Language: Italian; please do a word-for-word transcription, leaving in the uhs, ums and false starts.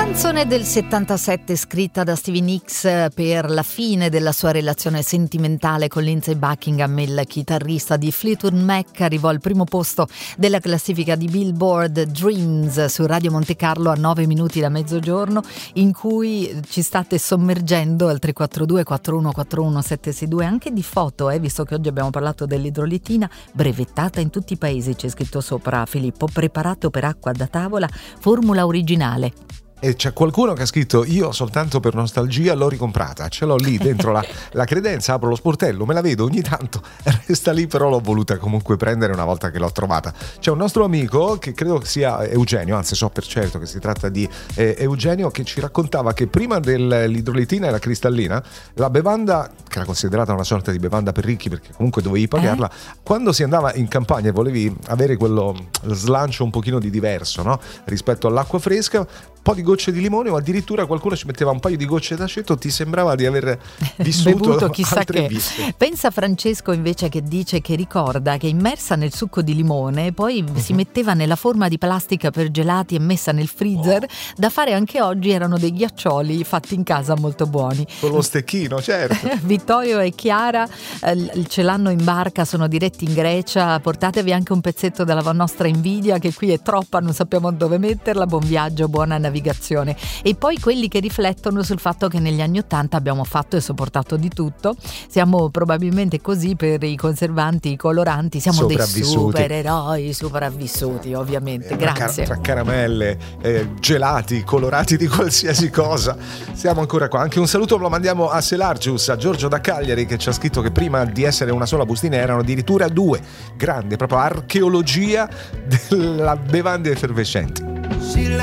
Canzone del settantasette scritta da Stevie Nicks per la fine della sua relazione sentimentale con Lindsey Buckingham, il chitarrista di Fleetwood Mac. Arrivò al primo posto della classifica di Billboard Dreams su Radio Monte Carlo a nove minuti da mezzogiorno, in cui ci state sommergendo al tre quattro due quattro uno quattro uno sette sei due anche di foto, eh, visto che oggi abbiamo parlato dell'idrolitina, brevettata in tutti i paesi, c'è scritto sopra Filippo, preparato per acqua da tavola, formula originale. E c'è qualcuno che ha scritto: io soltanto per nostalgia l'ho ricomprata, ce l'ho lì dentro la, la credenza, apro lo sportello, me la vedo ogni tanto, resta lì, però l'ho voluta comunque prendere una volta che l'ho trovata. C'è un nostro amico che credo sia Eugenio, anzi so per certo che si tratta di eh, Eugenio, che ci raccontava che prima dell'idrolitina e la cristallina, la bevanda, che era considerata una sorta di bevanda per ricchi perché comunque dovevi pagarla, eh? Quando si andava in campagna e volevi avere quello slancio un pochino di diverso, no? Rispetto all'acqua fresca, un po' di gocce di limone o addirittura qualcuno ci metteva un paio di gocce d'aceto, ti sembrava di aver vissuto bevuto chissà altre che vite. Pensa Francesco invece, che dice che ricorda che immersa nel succo di limone poi uh-huh. si metteva nella forma di plastica per gelati e messa nel freezer, oh. da fare anche oggi. Erano dei ghiaccioli fatti in casa molto buoni, con lo stecchino, certo. Vittorio e Chiara eh, ce l'hanno in barca, sono diretti in Grecia, portatevi anche un pezzetto della nostra invidia che qui è troppa, non sappiamo dove metterla. Buon viaggio, buona navigazione. E poi quelli che riflettono sul fatto che negli anni ottanta abbiamo fatto e sopportato di tutto, siamo probabilmente così per i conservanti, i coloranti, siamo dei supereroi sopravvissuti, ovviamente. Grazie. Tra caramelle, eh, gelati, colorati di qualsiasi cosa, siamo ancora qua. Anche un saluto lo mandiamo a Selargius, a Giorgio da Cagliari, che ci ha scritto che prima di essere una sola bustina erano addirittura due. Grande proprio archeologia della bevande effervescenti.